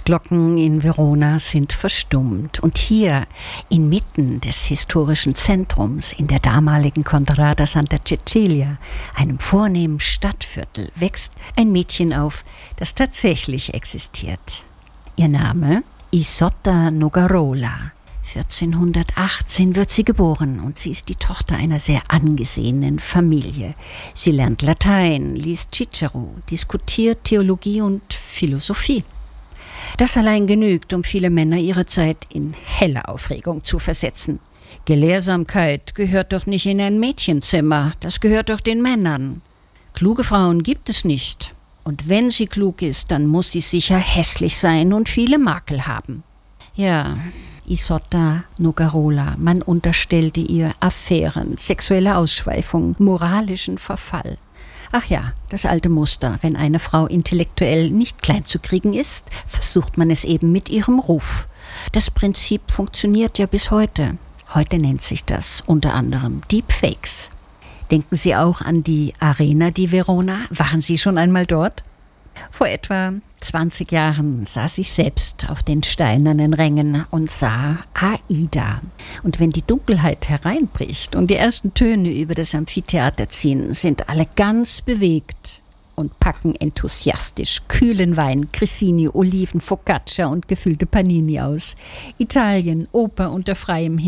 Kirchenglocken in Verona sind verstummt. Und hier, inmitten des historischen Zentrums, in der damaligen Contrada Santa Cecilia, einem vornehmen Stadtviertel, wächst ein Mädchen auf, das tatsächlich existiert. Ihr Name? Isotta Nogarola. 1418 wird sie geboren und sie ist die Tochter einer sehr angesehenen Familie. Sie lernt Latein, liest Cicero, diskutiert Theologie und Philosophie. Das allein genügt, um viele Männer ihrer Zeit in helle Aufregung zu versetzen. Gelehrsamkeit gehört doch nicht in ein Mädchenzimmer, das gehört doch den Männern. Kluge Frauen gibt es nicht. Und wenn sie klug ist, dann muss sie sicher hässlich sein und viele Makel haben. Ja, Isotta Nogarola, man unterstellte ihr Affären, sexuelle Ausschweifung, moralischen Verfall. Ach ja, das alte Muster, wenn eine Frau intellektuell nicht klein zu kriegen ist, versucht man es eben mit ihrem Ruf. Das Prinzip funktioniert ja bis heute. Heute nennt sich das unter anderem Deepfakes. Denken Sie auch an die Arena di Verona? Waren Sie schon einmal dort? Vor etwa 20 Jahren saß ich selbst auf den steinernen Rängen und sah Aida. Und wenn die Dunkelheit hereinbricht und die ersten Töne über das Amphitheater ziehen, sind alle ganz bewegt und packen enthusiastisch kühlen Wein, Cressini, Oliven, Focaccia und gefüllte Panini aus. Italien, Oper unter freiem Himmel.